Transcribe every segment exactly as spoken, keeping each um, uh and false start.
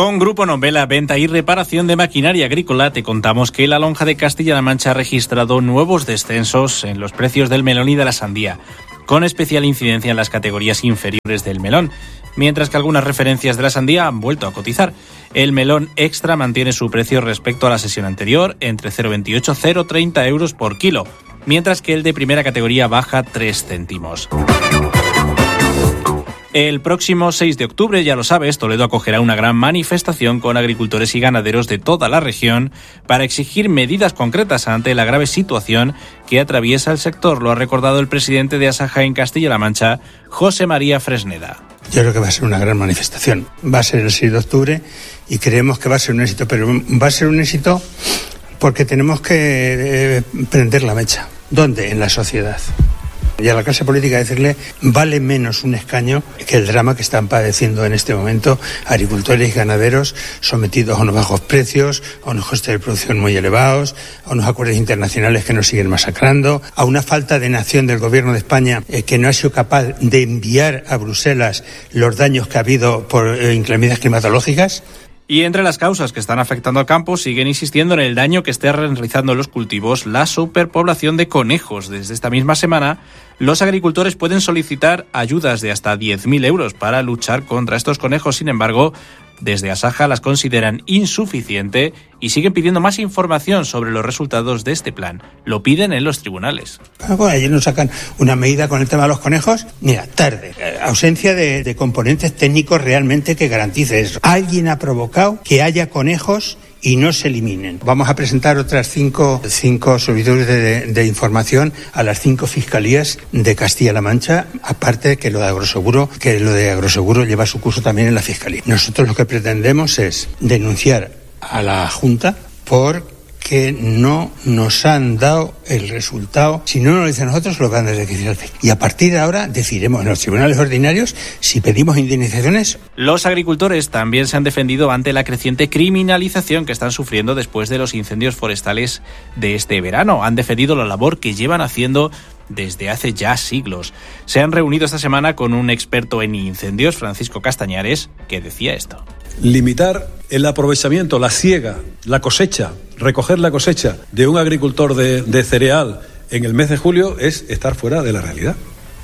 Con Grupo Nombela, venta y reparación de maquinaria agrícola, te contamos que la lonja de Castilla-La Mancha ha registrado nuevos descensos en los precios del melón y de la sandía, con especial incidencia en las categorías inferiores del melón, mientras que algunas referencias de la sandía han vuelto a cotizar. El melón extra mantiene su precio respecto a la sesión anterior, entre cero coma veintiocho y cero coma treinta euros por kilo, mientras que el de primera categoría baja tres céntimos. El próximo seis de octubre, ya lo sabes, Toledo acogerá una gran manifestación con agricultores y ganaderos de toda la región para exigir medidas concretas ante la grave situación que atraviesa el sector. Lo ha recordado el presidente de Asaja en Castilla-La Mancha, José María Fresneda. Yo creo que va a ser una gran manifestación. Va a ser el seis de octubre y creemos que va a ser un éxito, pero va a ser un éxito porque tenemos que eh, prender la mecha. ¿Dónde? En la sociedad. Y a la clase política decirle, vale menos un escaño que el drama que están padeciendo en este momento agricultores y ganaderos sometidos a unos bajos precios, a unos costes de producción muy elevados, a unos acuerdos internacionales que nos siguen masacrando, a una falta de nación del gobierno de España eh, que no ha sido capaz de enviar a Bruselas los daños que ha habido por eh, inclemencias climatológicas. Y entre las causas que están afectando al campo siguen insistiendo en el daño que está realizando en los cultivos la superpoblación de conejos. Desde esta misma semana, los agricultores pueden solicitar ayudas de hasta diez mil euros para luchar contra estos conejos. Sin embargo, desde Asaja las consideran insuficiente y siguen pidiendo más información sobre los resultados de este plan. Lo piden en los tribunales. Bueno, ayer nos sacan una medida con el tema de los conejos. Mira, tarde. Ausencia de, de componentes técnicos realmente que garantice eso. Alguien ha provocado que haya conejos y no se eliminen. Vamos a presentar otras cinco, cinco solicitudes de, de información a las cinco fiscalías de Castilla-La Mancha, aparte de que lo de agroseguro, que lo de agroseguro lleva su curso también en la fiscalía. Nosotros lo que pretendemos es denunciar a la Junta por que no nos han dado el resultado. Si no nos lo dicen nosotros, lo van a decir al fiscal. Y a partir de ahora decidiremos en los tribunales ordinarios si pedimos indemnizaciones. Los agricultores también se han defendido ante la creciente criminalización que están sufriendo después de los incendios forestales de este verano. Han defendido la labor que llevan haciendo desde hace ya siglos. Se han reunido esta semana con un experto en incendios, Francisco Castañares, que decía esto. Limitar el aprovechamiento, la siega, la cosecha, recoger la cosecha de un agricultor de, de cereal en el mes de julio es estar fuera de la realidad.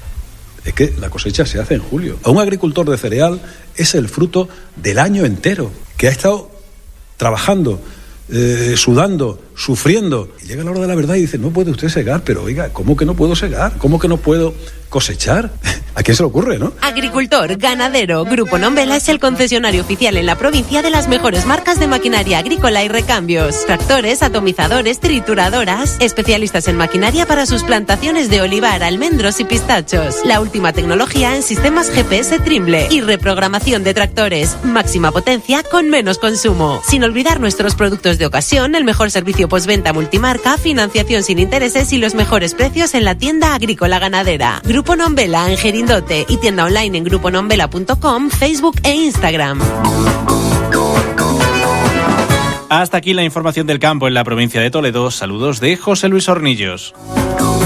Es que la cosecha se hace en julio. A un agricultor de cereal es el fruto del año entero, que ha estado trabajando, eh, sudando, sufriendo. Y llega la hora de la verdad y dice, no puede usted segar, pero oiga, ¿cómo que no puedo segar? ¿Cómo que no puedo cosechar? ¿A quién se le ocurre, no? Agricultor, ganadero, Grupo Nombela es el concesionario oficial en la provincia de las mejores marcas de maquinaria agrícola y recambios. Tractores, atomizadores, trituradoras, especialistas en maquinaria para sus plantaciones de olivar, almendros y pistachos. La última tecnología en sistemas G P S Trimble y reprogramación de tractores. Máxima potencia con menos consumo. Sin olvidar nuestros productos de ocasión, el mejor servicio postventa multimarca, financiación sin intereses y los mejores precios en la tienda agrícola ganadera. Grupo Nombela en Gerindote y tienda online en grupo nombela punto com, Facebook e Instagram. Hasta aquí la información del campo en la provincia de Toledo. Saludos de José Luis Hornillos.